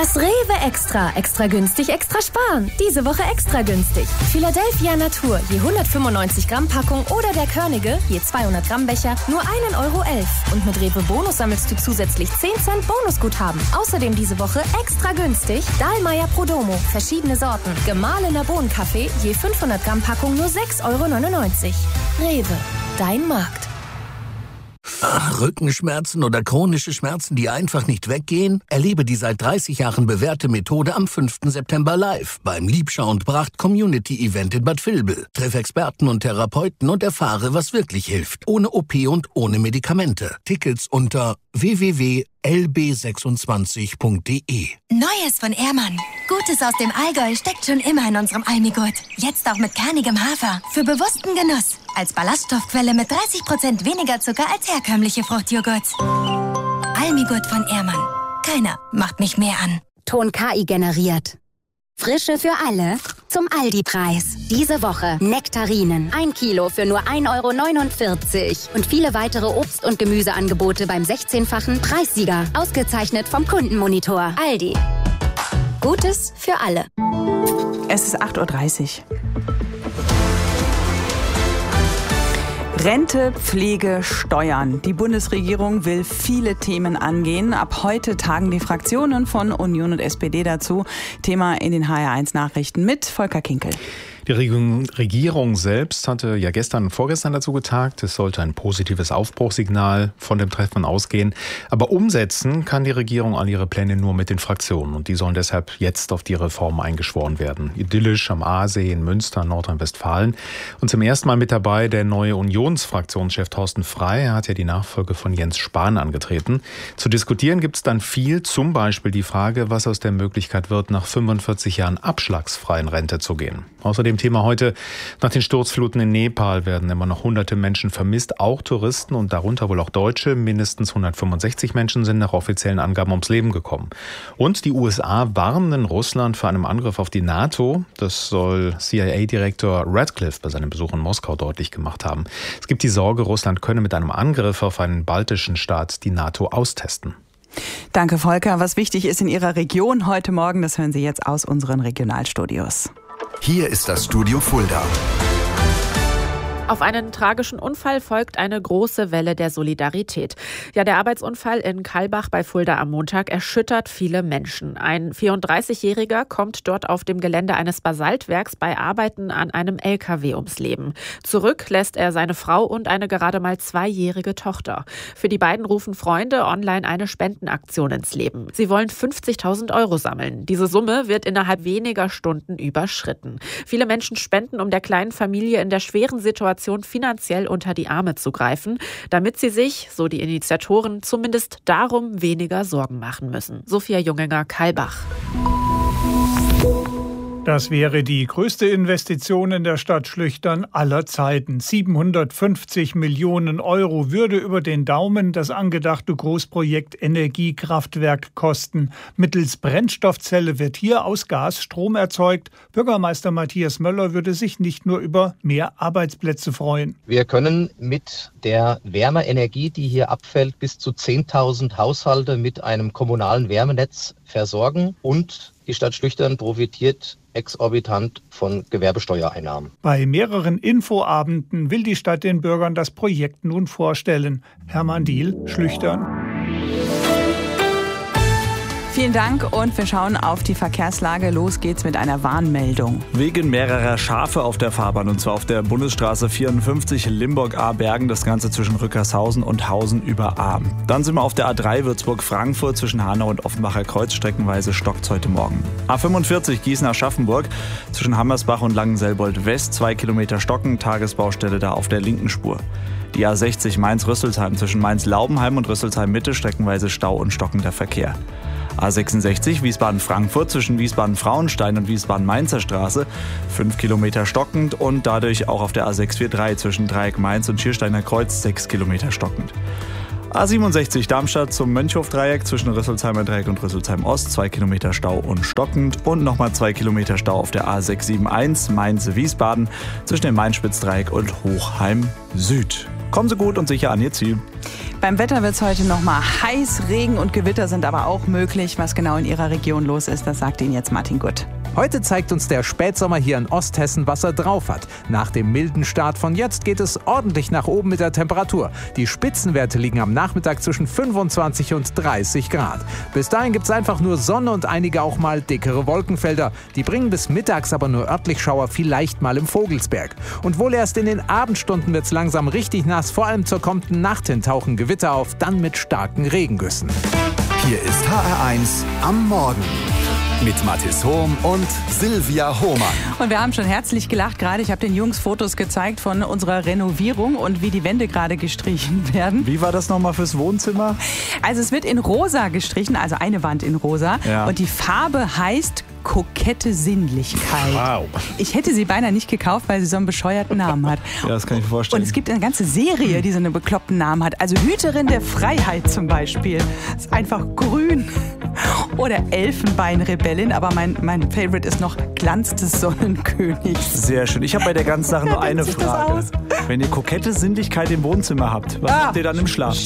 Das Rewe Extra. Extra günstig, extra sparen. Diese Woche extra günstig. Philadelphia Natur, je 195 Gramm Packung oder der Körnige, je 200 Gramm Becher, nur 1,11 Euro. Und mit Rewe Bonus sammelst du zusätzlich 10 Cent Bonusguthaben. Außerdem diese Woche extra günstig Dahlmeier Prodomo, verschiedene Sorten. Gemahlener Bohnenkaffee, je 500 Gramm Packung, nur 6,99 Euro. Rewe, dein Markt. Rückenschmerzen oder chronische Schmerzen, die einfach nicht weggehen? Erlebe die seit 30 Jahren bewährte Methode am 5. September live beim Liebschau und Bracht Community Event in Bad Vilbel. Treff Experten und Therapeuten und erfahre, was wirklich hilft. Ohne OP und ohne Medikamente. Tickets unter www.lb26.de. Neues von Ehrmann. Gutes aus dem Allgäu steckt schon immer in unserem Almigurt. Jetzt auch mit kernigem Hafer. Für bewussten Genuss. Als Ballaststoffquelle mit 30% weniger Zucker als herkömmliche Fruchtjoghurts. Almigurt von Ehrmann. Keiner macht mich mehr an. Ton KI generiert. Frische für alle zum Aldi-Preis. Diese Woche Nektarinen. 1 Kilo für nur 1,49 Euro. Und viele weitere Obst- und Gemüseangebote beim 16-fachen Preissieger. Ausgezeichnet vom Kundenmonitor. Aldi. Gutes für alle. Es ist 8.30 Uhr. Rente, Pflege, Steuern. Die Bundesregierung will viele Themen angehen. Ab heute tagen die Fraktionen von Union und SPD dazu. Thema in den HR1 Nachrichten mit Volker Kinkel. Die Regierung selbst hatte ja gestern und vorgestern dazu getagt. Es sollte ein positives Aufbruchssignal von dem Treffen ausgehen. Aber umsetzen kann die Regierung all ihre Pläne nur mit den Fraktionen. Und die sollen deshalb jetzt auf die Reform eingeschworen werden. Idyllisch am Aasee in Münster, Nordrhein-Westfalen. Und zum ersten Mal mit dabei der neue Unionsfraktionschef Thorsten Frey. Er hat ja die Nachfolge von Jens Spahn angetreten. Zu diskutieren gibt es dann viel. Zum Beispiel die Frage, was aus der Möglichkeit wird, nach 45 Jahren abschlagsfrei in Rente zu gehen. Außerdem Thema heute: Nach den Sturzfluten in Nepal werden immer noch hunderte Menschen vermisst, auch Touristen und darunter wohl auch Deutsche. Mindestens 165 Menschen sind nach offiziellen Angaben ums Leben gekommen. Und die USA warnen Russland vor einem Angriff auf die NATO. Das soll CIA-Direktor Radcliffe bei seinem Besuch in Moskau deutlich gemacht haben. Es gibt die Sorge, Russland könne mit einem Angriff auf einen baltischen Staat die NATO austesten. Danke, Volker. Was wichtig ist in Ihrer Region heute Morgen, das hören Sie jetzt aus unseren Regionalstudios. Hier ist das Studio Fulda. Auf einen tragischen Unfall folgt eine große Welle der Solidarität. Ja, der Arbeitsunfall in Kalbach bei Fulda am Montag erschüttert viele Menschen. Ein 34-Jähriger kommt dort auf dem Gelände eines Basaltwerks bei Arbeiten an einem LKW ums Leben. Zurück lässt er seine Frau und eine gerade mal 2-jährige Tochter. Für die beiden rufen Freunde online eine Spendenaktion ins Leben. Sie wollen 50.000 € sammeln. Diese Summe wird innerhalb weniger Stunden überschritten. Viele Menschen spenden, um der kleinen Familie in der schweren Situation finanziell unter die Arme zu greifen, damit sie sich, so die Initiatoren, zumindest darum weniger Sorgen machen müssen. Sophia Junginger, Kalbach. Das wäre die größte Investition in der Stadt Schlüchtern aller Zeiten. 750 Millionen € würde über den Daumen das angedachte Großprojekt Energiekraftwerk kosten. Mittels Brennstoffzelle wird hier aus Gas Strom erzeugt. Bürgermeister Matthias Möller würde sich nicht nur über mehr Arbeitsplätze freuen. Wir können mit der Wärmeenergie, die hier abfällt, bis zu 10.000 Haushalte mit einem kommunalen Wärmenetz versorgen und die Stadt Schlüchtern profitiert exorbitant von Gewerbesteuereinnahmen. Bei mehreren Infoabenden will die Stadt den Bürgern das Projekt nun vorstellen. Hermann Diehl, Schlüchtern. Vielen Dank und wir schauen auf die Verkehrslage. Los geht's mit einer Warnmeldung. Wegen mehrerer Schafe auf der Fahrbahn, und zwar auf der Bundesstraße 54 Limburg-Ahrbergen, das Ganze zwischen Rückershausen und Hausen über Ahr. Dann sind wir auf der A3 Würzburg-Frankfurt zwischen Hanau und Offenbacher Kreuz, streckenweise stockt's heute Morgen. A45 Gießen-Aschaffenburg zwischen Hammersbach und Langenselbold-West, 2 Kilometer stocken, Tagesbaustelle da auf der linken Spur. Die A60 Mainz-Rüsselsheim zwischen Mainz-Laubenheim und Rüsselsheim-Mitte, streckenweise Stau und stockender Verkehr. A66 Wiesbaden-Frankfurt zwischen Wiesbaden-Frauenstein und Wiesbaden-Mainzer Straße, 5 Kilometer stockend und dadurch auch auf der A643 zwischen Dreieck Mainz und Schiersteiner Kreuz 6 Kilometer stockend. A67 Darmstadt zum Mönchhof-Dreieck zwischen Rüsselsheimer Dreieck und Rüsselsheim Ost, 2 Kilometer Stau und stockend und nochmal 2 Kilometer Stau auf der A671 Mainz-Wiesbaden zwischen dem Mainspitz-Dreieck und Hochheim Süd. Kommen Sie gut und sicher an Ihr Ziel. Beim Wetter wird es heute nochmal heiß. Regen und Gewitter sind aber auch möglich. Was genau in Ihrer Region los ist, das sagt Ihnen jetzt Martin Gutt. Heute zeigt uns der Spätsommer hier in Osthessen, was er drauf hat. Nach dem milden Start von jetzt geht es ordentlich nach oben mit der Temperatur. Die Spitzenwerte liegen am Nachmittag zwischen 25 und 30 Grad. Bis dahin gibt es einfach nur Sonne und einige auch mal dickere Wolkenfelder. Die bringen bis mittags aber nur örtlich Schauer, vielleicht mal im Vogelsberg. Und wohl erst in den Abendstunden wird es langsam richtig nass. Vor allem zur kommenden Nacht hin tauchen Gewitter auf, dann mit starken Regengüssen. Hier ist HR1 am Morgen. Mit Mathis Hohm und Silvia Hohmann. Und wir haben schon herzlich gelacht gerade. Ich habe den Jungs Fotos gezeigt von unserer Renovierung und wie die Wände gerade gestrichen werden. Wie war das nochmal fürs Wohnzimmer? Also es wird in rosa gestrichen, also eine Wand in rosa. Ja. Und die Farbe heißt kokette Sinnlichkeit. Wow. Ich hätte sie beinahe nicht gekauft, weil sie so einen bescheuerten Namen hat. Ja, das kann ich mir vorstellen. Und es gibt eine ganze Serie, die so einen bekloppten Namen hat. Also Hüterin der Freiheit zum Beispiel. Ist einfach grün. Oder Elfenbeinrebellin, aber mein Favorite ist noch Glanz des Sonnenkönigs. Sehr schön. Ich habe bei der ganzen Sache nur eine Wie sieht das Frage. aus? Wenn ihr kokette Sinnlichkeit im Wohnzimmer habt, was macht ihr dann im Schlaf?